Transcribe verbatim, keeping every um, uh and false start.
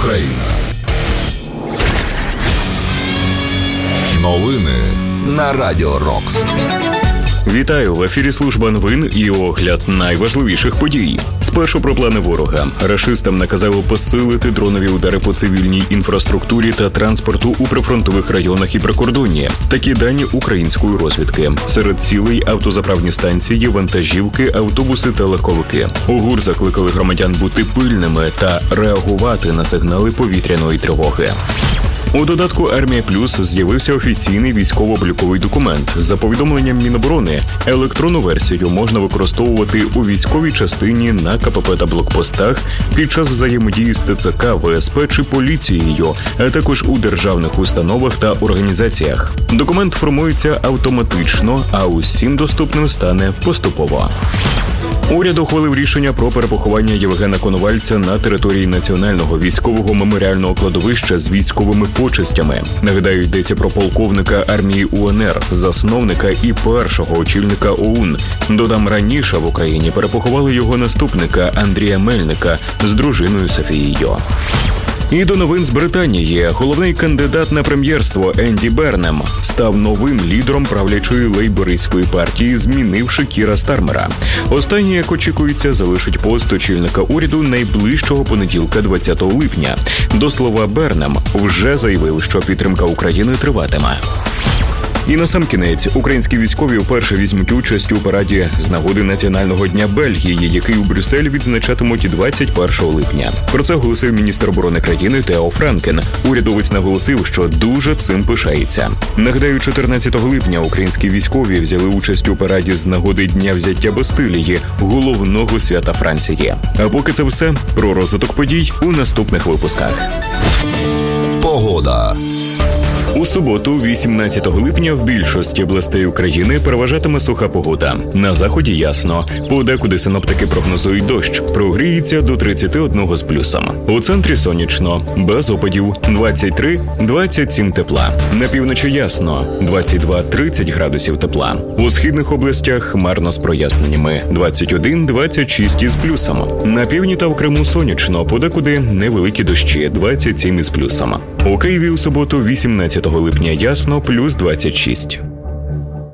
Україна. Новини на Радіо Рокс. Вітаю! В ефірі служба новин і огляд найважливіших подій. Спершу про плани ворога. Рашистам наказало посилити дронові удари по цивільній інфраструктурі та транспорту у прифронтових районах і прикордонні. Такі дані української розвідки. Серед цілей автозаправні станції, вантажівки, автобуси та легковики. ОГУР закликали громадян бути пильними та реагувати на сигнали повітряної тривоги. У додатку «Армія Плюс» з'явився офіційний військово-обліковий документ. За повідомленням Міноборони, електронну версію можна використовувати у військовій частині, на КПП та блокпостах, під час взаємодії з ТЦК, ВСП чи поліцією, а також у державних установах та організаціях. Документ формується автоматично, а усім доступним стане поступово. Уряд ухвалив рішення про перепоховання Євгена Коновальця на території Національного військового меморіального кладовища з військовими почестями. Нагадаю, йдеться про полковника армії УНР, засновника і першого очільника ОУН. Додам, раніше в Україні перепоховали його наступника Андрія Мельника з дружиною Софією. І до новин з Британії. Головний кандидат на прем'єрство Енді Бернем став новим лідером правлячої лейбористської партії, змінивши Кіра Стармера. Останній, як очікується, залишить пост очільника уряду найближчого понеділка, двадцятого липня. До слова, Бернем вже заявив, що підтримка України триватиме. І насамкінець, українські військові вперше візьмуть участь у параді з нагоди Національного дня Бельгії, який у Брюсселі відзначатимуть двадцять першого липня. Про це оголосив міністр оборони країни Тео Франкен. Урядовець наголосив, що дуже цим пишається. Нагадаю, чотирнадцятого липня українські військові взяли участь у параді з нагоди Дня взяття Бастилії, головного свята Франції. А поки це все, про розвиток подій у наступних випусках. Погода. У суботу, вісімнадцятого липня, в більшості областей України переважатиме суха погода. На заході ясно. Подекуди синоптики прогнозують дощ. Прогріється до тридцяти одного з плюсом. У центрі сонячно, без опадів, двадцять три - двадцять сім тепла. На півночі ясно, двадцять два - тридцять градусів тепла. У східних областях хмарно з проясненнями, двадцять один - двадцять шість із плюсом. На півдні та в Криму сонячно, подекуди невеликі дощі, двадцять сім із плюсом. У Києві у суботу, вісімнадцятого липня ясно, плюс двадцять шість.